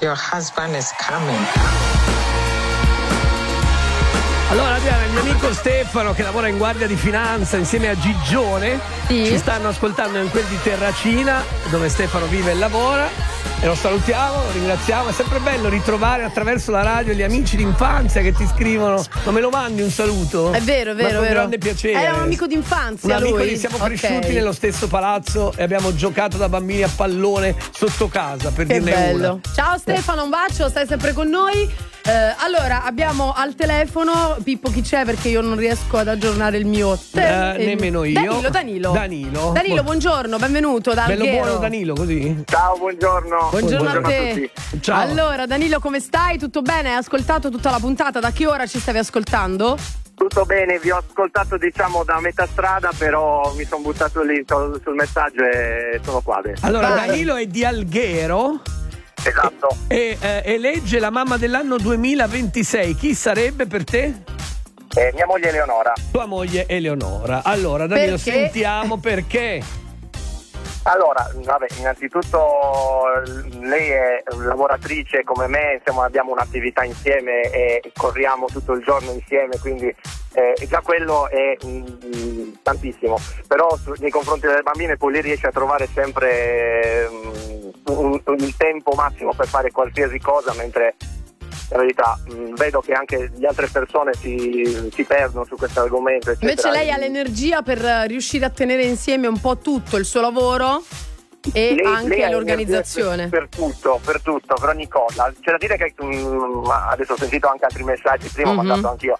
Your husband is coming. Allora Diana, il mio amico Stefano che lavora in Guardia di Finanza insieme a Gigione ci stanno ascoltando in quel di Terracina dove Stefano vive e lavora e lo salutiamo, lo ringraziamo. È sempre bello ritrovare attraverso la radio gli amici d'infanzia che ti scrivono. Ma me lo mandi un saluto? È vero, Ma con grande piacere. Era un amico d'infanzia, un amico lui? che siamo cresciuti nello stesso palazzo e abbiamo giocato da bambini a pallone sotto casa, per che dirne bello. una. Ciao Stefano, un bacio, stai sempre con noi. Allora abbiamo al telefono Pippo, chi c'è? Perché io non riesco ad aggiornare il mio nemmeno io. Danilo, buongiorno, benvenuto da Bello Alghero. buono Danilo, così. Ciao, buongiorno. Buongiorno a te. tutti. Ciao. Allora Danilo, come stai? Tutto bene? Hai ascoltato tutta la puntata? Da che ora ci stavi ascoltando? Tutto bene, vi ho ascoltato da metà strada, però mi sono buttato lì sul messaggio e sono qua adesso. Allora Danilo è di Alghero. Esatto. E elegge la mamma dell'anno 2026. Chi sarebbe per te? Mia moglie Eleonora. Tua moglie Eleonora. Allora Danilo, Perché? sentiamo perché. Allora, vabbè, innanzitutto lei è lavoratrice come me, insomma abbiamo un'attività insieme e corriamo tutto il giorno insieme, quindi già quello è tantissimo. Però nei confronti delle bambine poi lei riesce a trovare sempre il tempo massimo per fare qualsiasi cosa, mentre in verità vedo che anche le altre persone si perdono su questo argomento, eccetera. Invece lei ha l'energia per riuscire a tenere insieme un po' tutto il suo lavoro e anche lei l'organizzazione. Per tutto, per ogni cosa. C'è da dire che adesso ho sentito anche altri messaggi, prima ho mandato anch'io.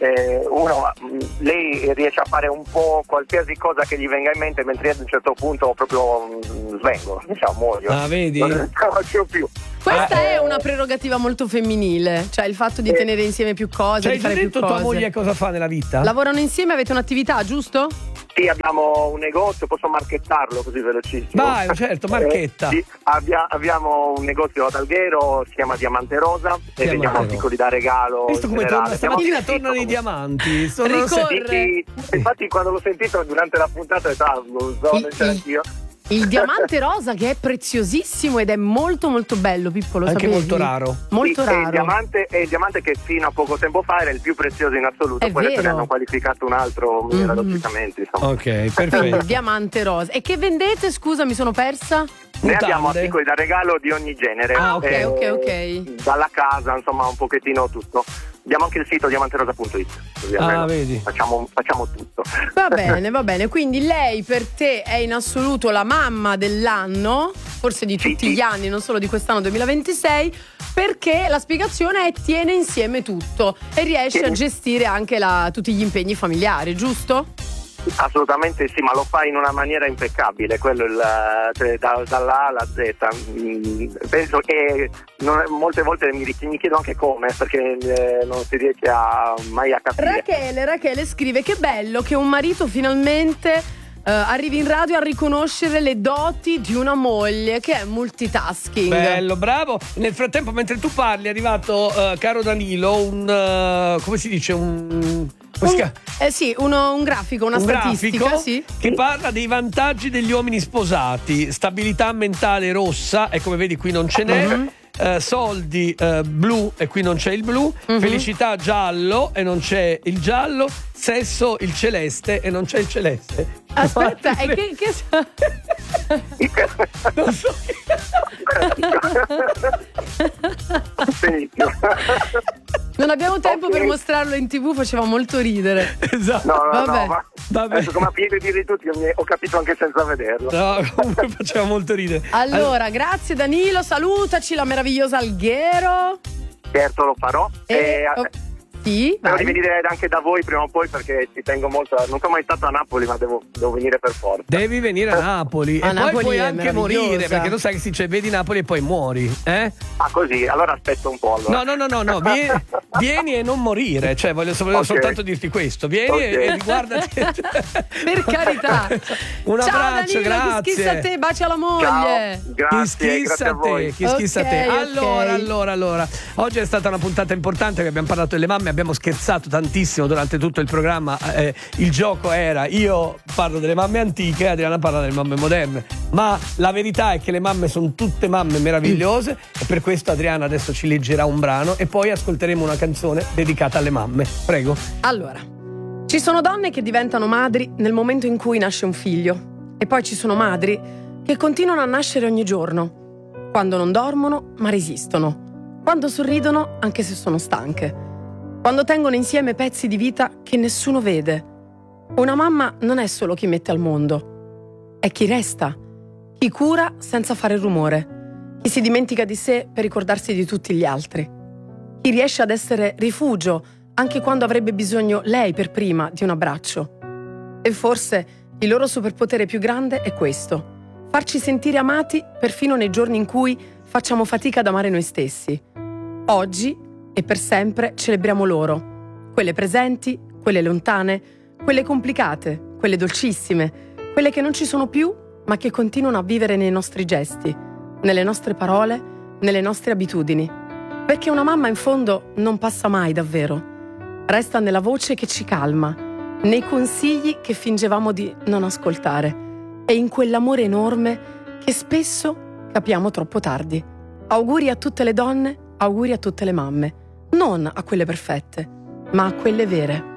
Lei riesce a fare un po' qualsiasi cosa che gli venga in mente, mentre io ad un certo punto proprio svengo, muoio. Ah, vedi? Non ce la faccio più. Questa è una prerogativa molto femminile, cioè il fatto di tenere insieme più cose, Cioè, di fare hai più detto cose. tua moglie cosa fa nella vita? Lavorano insieme, avete un'attività, giusto? Sì, abbiamo un negozio, posso marchettarlo così velocissimo? Vai, certo, marchetta. Sì, abbiamo un negozio ad Alghero, si chiama Diamante Rosa, e vendiamo articoli da regalo. Visto come stamattina tornano i diamanti. Ricorre. Infatti quando l'ho sentito durante la puntata non c'era anch'io. Il diamante rosa che è preziosissimo ed è molto molto bello, Pippo, lo anche sapevi? molto raro. Molto raro. È il diamante che fino a poco tempo fa era il più prezioso in assoluto, poi adesso ne hanno qualificato un altro velocemente. Ok, perfetto. Il diamante rosa. E che vendete? Scusa, mi sono persa. Noi abbiamo articoli da regalo di ogni genere. Ok. Dalla casa, insomma, un pochettino tutto. Abbiamo anche il sito diamanterosa.it. Vedi. Facciamo tutto. Va bene. Quindi lei per te è in assoluto la mamma dell'anno, forse di tutti gli anni, non solo di quest'anno 2026, perché la spiegazione è tiene insieme tutto e riesce a gestire anche tutti gli impegni familiari, giusto? Assolutamente sì, ma lo fa in una maniera impeccabile, quello dalla A alla Z. Penso che molte volte mi chiedo anche come, perché non si riesce mai a capire. Rachele scrive: che bello che un marito finalmente arrivi in radio a riconoscere le doti di una moglie che è multitasking. Bello, bravo. Nel frattempo, mentre tu parli, è arrivato, caro Danilo, come si dice, un grafico, una statistica, grafico sì, che parla dei vantaggi degli uomini sposati. Stabilità mentale rossa, e come vedi qui non ce n'è. Soldi blu, e qui non c'è il blu. Felicità giallo, e non c'è il giallo. Sesso il celeste, e non c'è il celeste. Aspetta, e che non so. non abbiamo tempo per mostrarlo in TV, faceva molto ridere. Esatto. No, vabbè. Adesso come a piede dire tutti, ho capito anche senza vederlo. No, comunque faceva molto ridere. Allora, grazie Danilo, salutaci la meravigliosa Alghero. Certo, lo farò. Sì, spero di venire anche da voi prima o poi, perché ci tengo molto. Non sono mai stato a Napoli, ma devo venire per forza. Devi venire a Napoli. A e Napoli poi puoi è anche morire, perché tu sai che si dice vedi Napoli e poi muori, eh? Ah, così? Allora aspetto un po'. Allora. No. Vieni e non morire. Cioè, voglio soltanto dirti questo. Vieni e riguardati. Per carità. Un abbraccio, Danilo, grazie. Chi schissa a te, bacia la moglie. Ciao, grazie a voi. Chi schissa a te. Allora. Oggi è stata una puntata importante, che abbiamo parlato delle mamme, abbiamo scherzato tantissimo durante tutto il programma. Il gioco era: io parlo delle mamme antiche, Adriana parla delle mamme moderne, ma la verità è che le mamme sono tutte mamme meravigliose e per questo Adriana adesso ci leggerà un brano e poi ascolteremo una canzone dedicata alle mamme. Prego. Allora, ci sono donne che diventano madri nel momento in cui nasce un figlio e poi ci sono madri che continuano a nascere ogni giorno, quando non dormono ma resistono, quando sorridono anche se sono stanche, quando tengono insieme pezzi di vita che nessuno vede. Una mamma non è solo chi mette al mondo, è chi resta, chi cura senza fare rumore, chi si dimentica di sé per ricordarsi di tutti gli altri, chi riesce ad essere rifugio anche quando avrebbe bisogno lei per prima di un abbraccio. E forse il loro superpotere più grande è questo: farci sentire amati perfino nei giorni in cui facciamo fatica ad amare noi stessi. Oggi e per sempre celebriamo loro, quelle presenti, quelle lontane, quelle complicate, quelle dolcissime, quelle che non ci sono più ma che continuano a vivere nei nostri gesti, nelle nostre parole, nelle nostre abitudini. Perché una mamma in fondo non passa mai davvero. Resta nella voce che ci calma, nei consigli che fingevamo di non ascoltare e in quell'amore enorme che spesso capiamo troppo tardi. Auguri a tutte le donne, auguri a tutte le mamme, non a quelle perfette, ma a quelle vere.